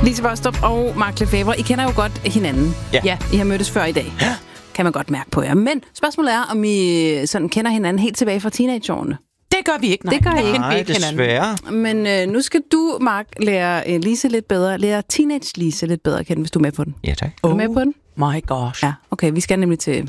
Lise Bostrup og Mark Lefebvre, I kender jo godt hinanden. Ja. I har mødtes før i dag. Ja. Kan man godt mærke på jer. Men spørgsmålet er, om I sådan kender hinanden helt tilbage fra teenageårene. Det gør vi ikke, nej. Det gør I ikke. Nej, desværre. Men nu skal du, Mark, lære Lise lidt bedre. Lære teenage-Lise lidt bedre at kende, hvis du er med på den. Ja, tak. Er du med på den? My gosh. Ja, okay. Vi skal nemlig til...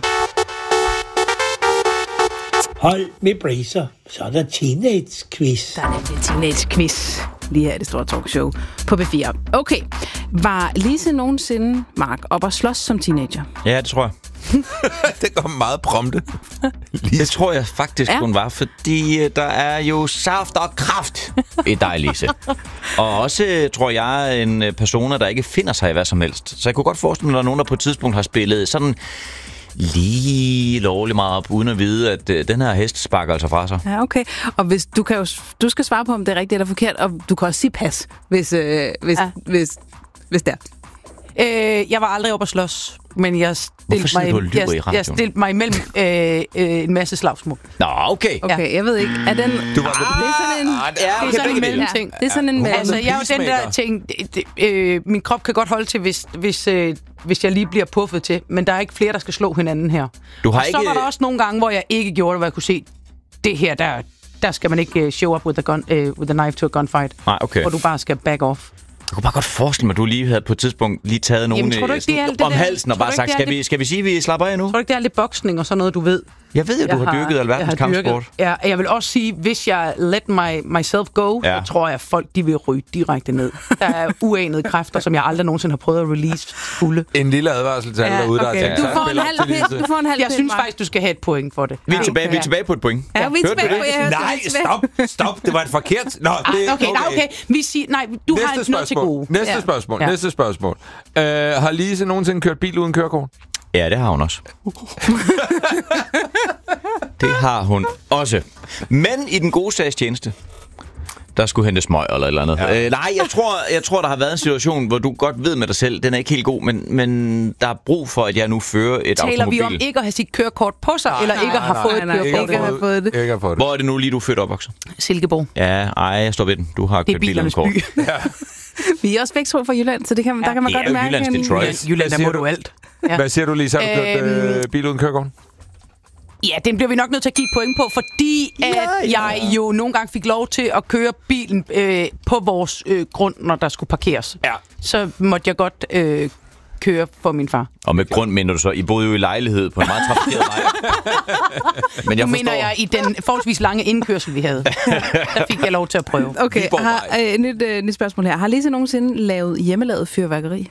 Hold med bracer, så er der teenage-quiz. Der er nemlig teenage-quiz. Lige her i det store talkshow på B4. Okay. Var Lise nogensinde, Mark, op og slås som teenager? Ja, det tror jeg. Det går meget prompte. Det tror jeg faktisk, hun var, fordi der er jo saft og kraft i dig, Lise. Og også, tror jeg, en persona, der ikke finder sig i hvad som helst. Så jeg kunne godt forestille mig, at der er nogen, der på et tidspunkt har spillet sådan lige lovligt meget op, uden at vide, at den her hest sparker altså fra sig. Ja, okay. Og hvis du skal svare på, om det er rigtigt eller forkert, og du kan også sige pas, hvis det er. Jeg var aldrig oppe at slås, men jeg stillede mig imellem en masse slagsmål. Nå, okay. Okay, jeg ved ikke. Er den... Du var det er sådan en... Det er sådan en mellemting. Det er sådan en... Altså, jeg er jo den der ting... min krop kan godt holde til, hvis jeg lige bliver puffet til, men der er ikke flere, der skal slå hinanden her. Du har så var der også nogle gange, hvor jeg ikke gjorde det, hvor jeg kunne se, det her, der skal man ikke show up with a knife to a gunfight. Nej, okay. Hvor du bare skal back off. Jeg kunne bare godt forestille mig, at du lige havde på et tidspunkt lige taget nogen om halsen og bare sagt, skal vi sige, at vi slapper af nu? Tror du ikke, det er lidt boksning og sådan noget, du ved? Jeg ved, at du har dyrket alverdens kampsport. Ja, jeg vil også sige, hvis jeg let myself go, så tror jeg, at folk de vil ryge direkte ned. Der er uanede kræfter, som jeg aldrig nogensinde har prøvet at release fulde. En lille advarsel til alle derude, der er Du får en halv Jeg synes faktisk, du skal have et point for det. Vi er tilbage på et point. Ja, vi er tilbage på et Nej, stop. Det var et forkert. Nå, okay. Vi siger, nej, du har noget til gode. Næste spørgsmål. Har Lise nogensinde kørt bil uden kørekort? Ja, det har hun også. Det har hun også. Men i den gode sags tjeneste, der skulle hente smøg eller et eller andet. Ja. Nej, jeg tror, der har været en situation, hvor du godt ved med dig selv, den er ikke helt god, men der er brug for, at jeg nu fører et automobil. Taler vi om ikke at have sit kørekort på sig, eller ikke at have fået et kørekort? Ikke have fået det. Hvor er det nu lige, du er født og opvokset? Silkeborg. Ja, jeg står ved den. Du har kørt bilen kort. Vi er også begge to fra Jylland, så det kan, der kan man godt mærke. Jylland, der må du alt. Ja. Hvad siger du, Lise? Har du kørt bil uden kørekort? Ja, den bliver vi nok nødt til at give point på, fordi jeg jo nogle gange fik lov til at køre bilen på vores grund, når der skulle parkeres. Ja. Så måtte jeg godt køre for min far. Og med grund mener du så, I boede jo i lejlighed på en meget trafikeret vej. Men jeg mener jeg i den forholdsvis lange indkørsel, vi havde. Der fik jeg lov til at prøve. Okay, nyt spørgsmål her. Har Lise nogensinde lavet hjemmelavet fyrværkeri?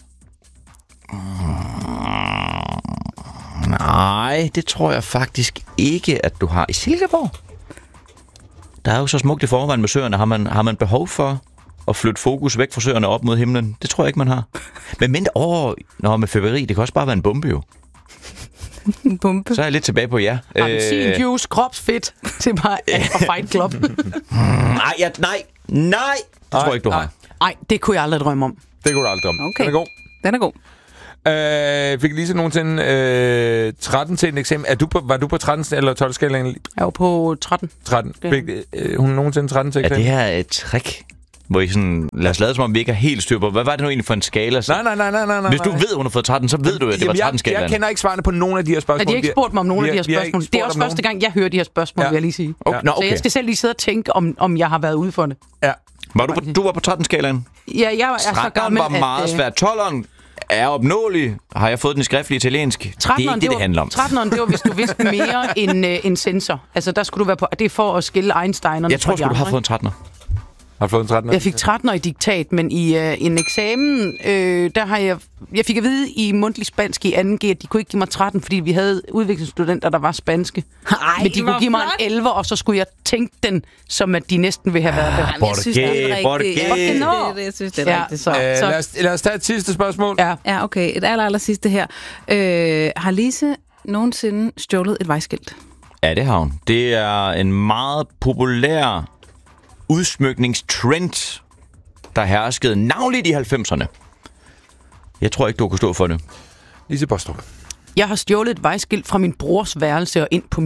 Nej, det tror jeg faktisk ikke, at du har. I Silkeborg? Der er jo så smukt i forvejen med søerne. Har man behov for at flytte fokus væk fra søerne op mod himlen? Det tror jeg ikke, man har. Men med fyrværkeri, det kan også bare være en bombe jo. En bombe? Så er jeg lidt tilbage på jer. Appelsin juice, kropsfedt til mig og Fight Club. Nej, det tror jeg ikke, du har. Nej, det kunne jeg aldrig drømme om. Det kunne du aldrig drømme. Okay. Den er god. Fik Lise nogensinde 13 til en eksamen? Var du på 13 eller 12 skalaen? Jeg var på 13. 13. Fik hun nogensinde 13 til eksamen? Er det her et trick? Hvor I sådan, lad os lade som om vi ikke er helt styr på. Hvad var det nu egentlig for en skala? Så? Nej. Hvis du ved, hun har fået 13, så ved du, at det var 13 skalaen. Jeg kender ikke svarene på nogen af de her spørgsmål. De har ikke spurgt mig om nogen af de her spørgsmål. Det er også første gang, jeg hører de her spørgsmål, vil jeg lige sige. Okay. Så jeg skal selv lige sidde og tænke, om jeg har været ude for det. Ja. Du var på 13 skalaen? Ja, jeg er så gammel, var meget svært. 12'eren er opnåelig. Har jeg fået den i skriftlige italiensk? Det er ikke det handler om. 13'eren, det var, hvis du vidste mere end sensor. Altså, der skulle du være på. Det er for at skille Einsteinerne. Jeg tror, du har fået en 13'er. Har fået en 13'er? Jeg fik 13'er i diktat, men i en eksamen, der har jeg fik at vide i mundtlig spansk i 2G, at de kunne ikke give mig 13, fordi vi havde udviklingsstudenter, der var spanske. Men de kunne give mig en 11, og så skulle jeg tænke den, som at de næsten ville have været der. Jeg synes, det er rigtigt. Jeg synes, det er rigtigt. Lad os tage et sidste spørgsmål. Ja, okay. Et aller sidste her. Har Lise nogensinde stjålet et vejskilt? Ja, det har hun. Det er en meget populær udsmykningstrend, der herskede navnligt i 90'erne. Jeg tror ikke, du kunne stå for det. Lise Bostrup. Jeg har stjålet et vejskilt fra min brors værelse og ind på mit.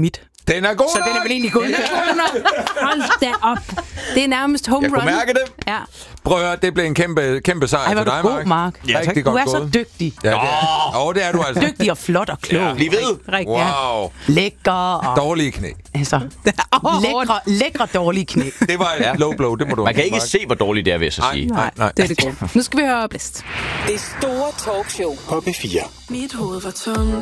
Den er god Så den er vel egentlig god. Hold da op. Det er nærmest home Jeg run. kunne mærke det. Ja. Prøv at høre, det blev en kæmpe sejr Ej, hvor til er dig, du god, Mark. Ja, rigtig Du godt er så gået. dygtig. Ja, det er du altså. Dygtig og flot og klog. Ja. Bliv ved. Rigtig, Wow. Lækker og... Dårlige knæ. Altså, lækre dårlige knæ. Det var et low blow, det må du Man kan ikke Mark. se, hvor dårligt det er, vil jeg så sige. Nej. Det er det gode. Nu skal vi høre Blæst. Det store talkshow På P4. Mit hoved var tomt.